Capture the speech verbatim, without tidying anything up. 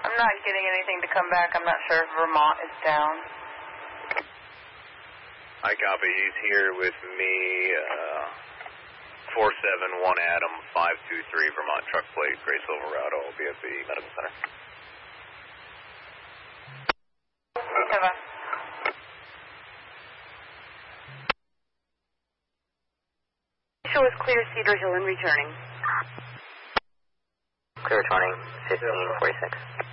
I'm not getting anything to come back. I'm not sure if Vermont is down. I copy. He's here with me. Uh, four seven one Adam, five two three Vermont truck plate, Gray Silverado. I'll be at the medical center. Seven. Show is clear, Cedar Hill and returning. Clear returning, fifteen forty-six.